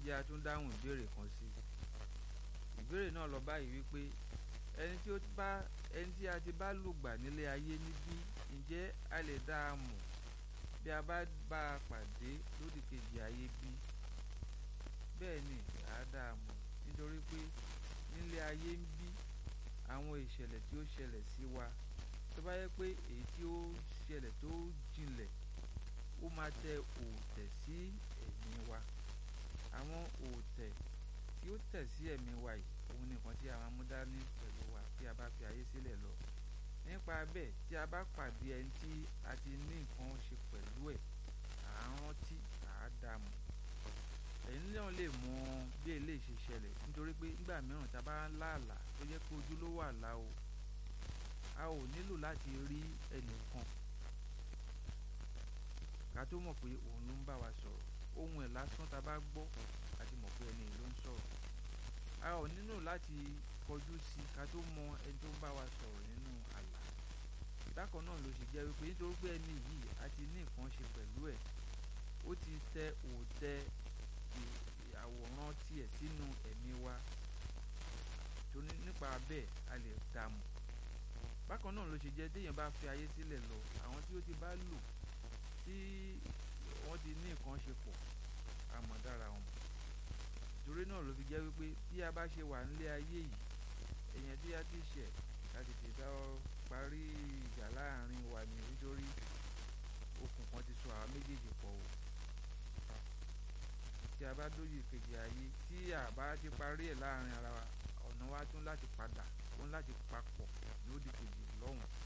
jẹ́ a tún dáhùn ìbéèrè kan sí i. Ìbéèrè náà lọ báyìí wípé ẹni tí a ti bá lògbà nílé ayé níbí, ǹjẹ́ a lè dá a mọ̀ bí a bá bá a pàdé lódì kejì ayé bí? Bẹ́ẹ̀ ni, a dá a mọ̀ nítorí pé nílé ayé ń bí àwọn ìṣẹ̀lẹ̀ tí ó ṣẹlẹ̀ sí wa, tó bá yẹ pé èyí tí ó ṣẹlẹ̀ tó jinlẹ̀, ó máa tẹ òòtẹ̀ sí ẹ̀mí wa. Àwọn òòtẹ̀ tí ó tẹ̀ sí ẹ̀mí wa yìí, òun nìkan tí a máa mú dání pẹ̀lú wa bí a bá fi ayé sílẹ̀ lọ. Nípa bẹ́ẹ̀, tí a bá pàdé ẹni tí a ti ní nǹkan ṣe pẹ̀lú ẹ̀, à ń rántí, à á dá a mọ̀. Ẹ̀yin náà lè mọ bí eléyìí ṣe ṣẹlẹ̀ nítorí pé nígbà mìíràn tí a bá ń lá àlá tó jẹ́ pé ojúlówó àlá o, a ò nílò láti rí ẹnìkan ká tó mọ̀ pé òun ló ń bá wa sọ̀rọ̀. Ohun ẹ̀ lásán tá a bá gbọ́, a ti mọ̀ pé ẹni yìí ló ń sọ̀rọ̀. A ò nílò láti kọjú sí i ká tó mọ ẹni tó ń bá wa sọ̀rọ̀ nínú àlá. Bákan náà ló ṣe jẹ́ wípé nítorí pé ẹni yìí a ti ní nǹkan ṣe pẹ̀lú ẹ̀, ó ti tẹ òòtẹ̀ àwòrán tiẹ̀ sínú ẹ̀mí wa. Nípa bẹ́ẹ̀ a lè dá a mọ̀. Bákan náà ló ṣe jẹ́ téèyàn bá fi ayé sílẹ̀ lọ, àwọn tí ó ti bá lò tí wọ́n ti ní nǹkan ṣe pọ̀, a mọ̀ dára wọn. Torí náà ló fi jẹ́ wípé bí a bá ṣe wà nílé ayé yìí, èèyàn tí a ti ṣẹ̀ ká tètè parí ìjà láàrin wa ni nítorí okùn kan ti so àwa méjèèjì pọ̀ o. Tí a bá dójú kejì ayé, tí a bá ti parí ẹ̀ láàrin ara wa, ọ̀nà wa tún láti padà, tún láti papọ̀ lódì kejì lọ́hùn.